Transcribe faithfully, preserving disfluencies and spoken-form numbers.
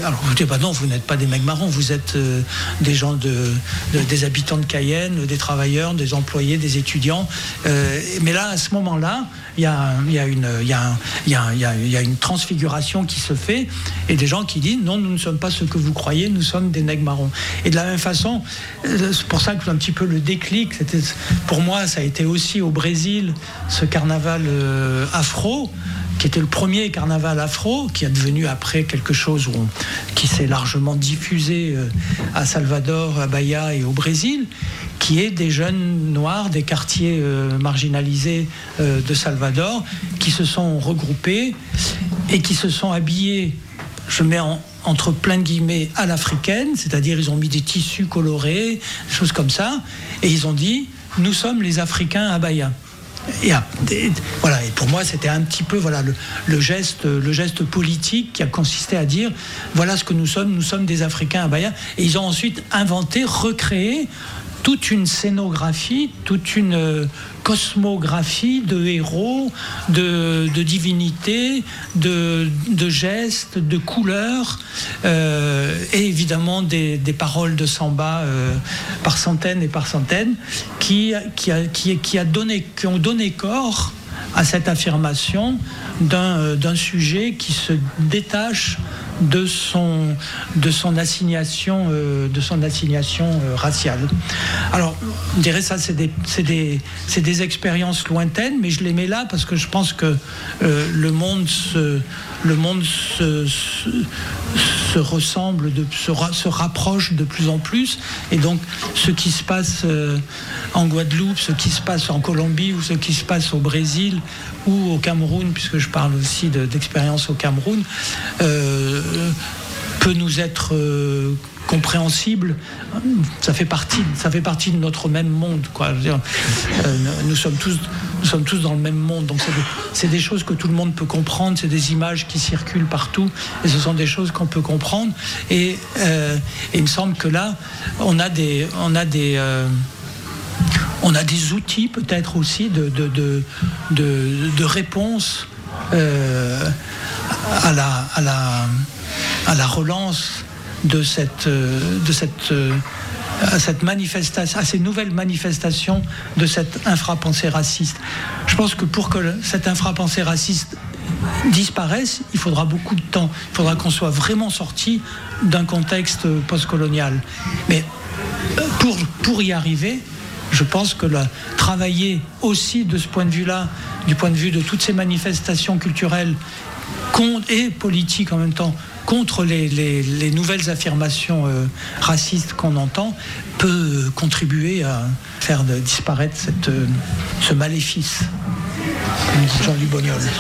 alors vous dites, bah non, vous n'êtes pas des mecs marrons, vous êtes euh, des gens de, de, des habitants de Cayenne, des travailleurs, des employés, des étudiants. Euh, mais là, à ce moment-là, il y a, il y a une, il y a, il y a, il y a, il y a une transfiguration qui se fait, et des gens qui disent non, nous ne sommes pas ce que vous croyez, nous sommes des nègres marrons. Et de la même façon, c'est pour ça que un petit peu le déclic, c'était, pour moi, ça a été aussi au Brésil, ce carnaval euh, afro, qui était le premier carnaval afro, qui est devenu après quelque chose où on, qui s'est largement diffusé euh, à Salvador, à Bahia et au Brésil, qui est des jeunes noirs des quartiers euh, marginalisés euh, de Salvador, qui se sont regroupés et qui se sont habillés, je mets en, entre plein de guillemets, à l'africaine, c'est-à-dire ils ont mis des tissus colorés, des choses comme ça, et ils ont dit « Nous sommes les Africains à Bahia ». Et, et, voilà, et pour moi c'était un petit peu voilà, le, le, geste, le geste politique qui a consisté à dire voilà ce que nous sommes, nous sommes des Africains à Bahia. Et ils ont ensuite inventé, recréé toute une scénographie, toute une cosmographie de héros, de, de divinités, de, de gestes, de couleurs, euh, et évidemment des, des paroles de samba euh, par centaines et par centaines qui, qui, a, qui, qui, a donné, qui ont donné corps à cette affirmation d'un, d'un sujet qui se détache de son, de son assignation, euh, de son assignation euh, raciale. Alors, on dirait ça, c'est des, c'est des, c'est des expériences lointaines, mais je les mets là parce que je pense que euh, le monde se, le monde se, se, se ressemble, de, se, ra, se rapproche de plus en plus, et donc ce qui se passe euh, en Guadeloupe, ce qui se passe en Colombie, ou ce qui se passe au Brésil ou au Cameroun, puisque je parle aussi de, d'expérience au Cameroun, euh, peut nous être euh, compréhensible. Ça fait partie, ça fait partie de notre même monde, quoi. Je veux dire, euh, nous sommes tous, nous sommes tous dans le même monde. Donc c'est des, c'est des choses que tout le monde peut comprendre. C'est des images qui circulent partout, et ce sont des choses qu'on peut comprendre. Et, euh, et il me semble que là, on a des, on a des euh, on a des outils peut-être aussi de, de, de, de, de réponse euh, à, la, à, la, à la relance de cette, de cette, à cette manifestation, à ces nouvelles manifestations de cette infrapensée raciste. Je pense que pour que cette infrapensée raciste disparaisse, il faudra beaucoup de temps. Il faudra qu'on soit vraiment sorti d'un contexte postcolonial. Mais pour, pour y arriver, je pense que là, travailler aussi de ce point de vue-là, du point de vue de toutes ces manifestations culturelles et politiques en même temps, contre les, les, les nouvelles affirmations euh, racistes qu'on entend, peut contribuer à faire de, disparaître cette, euh, ce maléfice. Jean-Louis Bognol.